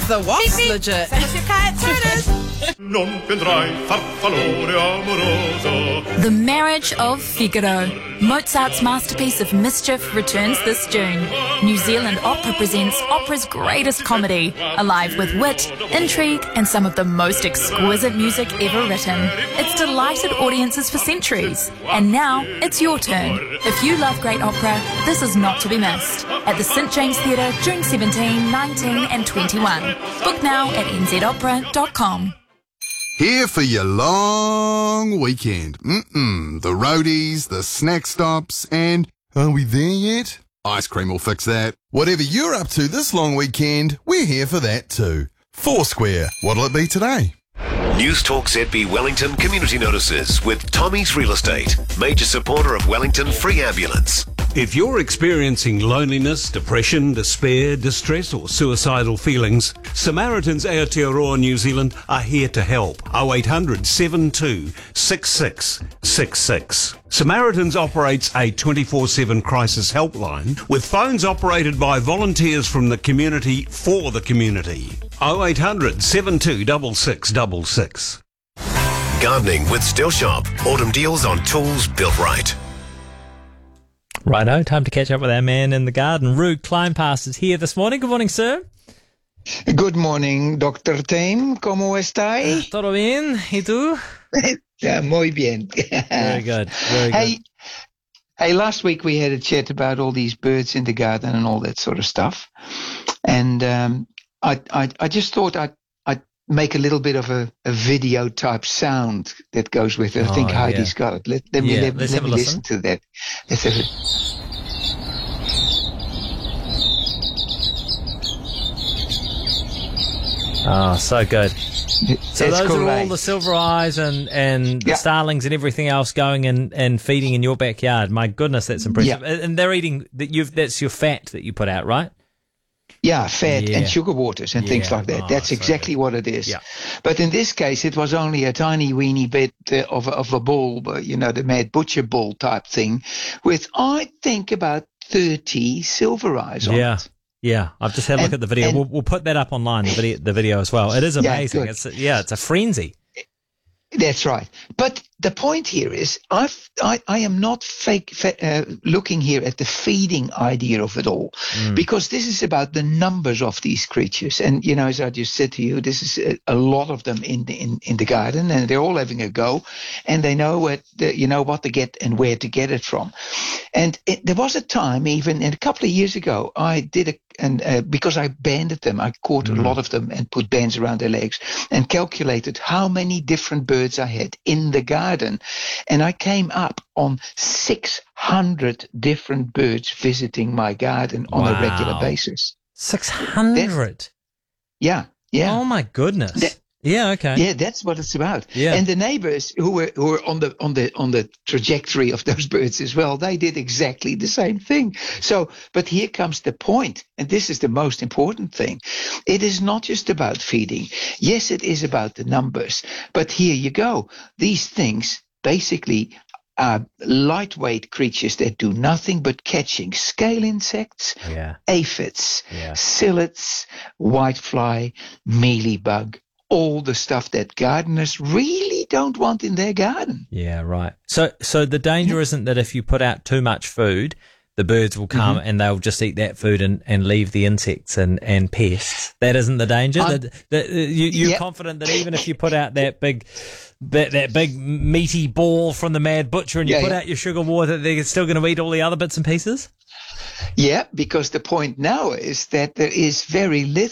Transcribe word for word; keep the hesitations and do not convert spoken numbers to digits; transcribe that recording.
The what's legit? Non vedrai farfallore amoroso. The Marriage of Figaro, Mozart's masterpiece of mischief, returns this June. New Zealand Opera presents opera's greatest comedy, alive with wit, intrigue, and some of the most exquisite music ever written. It's delighted audiences for centuries. And now, it's your turn. If you love great opera, this is not to be missed. At the St James Theatre, June seventeenth, nineteen and twenty-one. Book now at n z opera dot com. Here for your long weekend. Mm-mm. The roadies, the snack stops, and are we there yet? Ice cream will fix that. Whatever you're up to this long weekend, we're here for that too. Foursquare. What'll it be today? News Talk Z B Wellington Community Notices with Tommy's Real Estate, major supporter of Wellington Free Ambulance. If you're experiencing loneliness, depression, despair, distress or suicidal feelings, Samaritans Aotearoa New Zealand are here to help. oh eight hundred, seven two six six six six. Samaritans operates a twenty-four seven crisis helpline with phones operated by volunteers from the community for the community. oh eight hundred, seven two six six six six. Gardening with Still Shop. Autumn deals on tools built right. Righto, time to catch up with our man in the garden. Roo Kleinpass is here this morning. Good morning, sir. Good morning, Doctor Tame. ¿Cómo está? Todo bien? ¿Y tú? Yeah, muy bien. Very good. Very good. Hey, hey, last week we had a chat about all these birds in the garden and all that sort of stuff. And um, I, I, I just thought I'd, I'd make a little bit of a, a video type sound that goes with it. I think Oh, Heidi's yeah. got it. Let, let me, Yeah, let, let's let have me a listen listen. to that. Let's have it. Oh, so good. So That's those are all correct. the silver eyes and, and the Yeah. starlings and everything else going and, and feeding in your backyard. My goodness, that's impressive. Yeah. And they're eating, that you've that's your fat that you put out, right? Yeah, fat Yeah. and sugar waters and things Yeah. like that. Oh, That's so exactly good. what it is. Yeah. But in this case, it was only a tiny weeny bit uh, of, a- of a bull, uh, you know, the Mad Butcher bull type thing, with, I think, about thirty silver eyes on Yeah. it. Yeah, I've just had a look And- at the video. and- We'll, we'll put that up online, the video, the video as well. It is Yeah, amazing. good. it's a, yeah, it's a frenzy. That's right. But the point here is, I've, I, I am not fake fa- uh, looking here at the feeding idea of it all, Mm. because this is about the numbers of these creatures. And, you know, as I just said to you, this is a, a lot of them in the, in, in the garden, and they're all having a go, and they know what, the, you know, what to get and where to get it from. And it, there was a time, even a couple of years ago, I did a, and uh, because I banded them, I caught a lot of them and put bands around their legs and calculated how many different birds I had in the garden. And I came up on six hundred different birds visiting my garden on a regular Wow. basis. six hundred. Yeah, yeah. Oh, my goodness. That- yeah, okay. Yeah, that's what it's about. Yeah. And the neighbors who were who were on the on the on the trajectory of those birds as well, they did exactly the same thing. So, but here comes the point, and this is the most important thing. It is not just about feeding. Yes, it is about the numbers, but here you go. These things basically are lightweight creatures that do nothing but catching scale insects, Yeah. aphids, Yeah. psyllids, whitefly, mealybug, all the stuff that gardeners really don't want in their garden. Yeah, right. So so the danger isn't that if you put out too much food, the birds will come Mm-hmm. and they'll just eat that food and, and leave the insects and, and pests. That isn't the danger. I'm- that, that, uh, you, you're Yep. confident that even if you put out that big that, that big meaty ball from the Mad Butcher and you Yeah, put yeah. out your sugar water, they're still going to eat all the other bits and pieces? Yeah, because the point now is that there is very little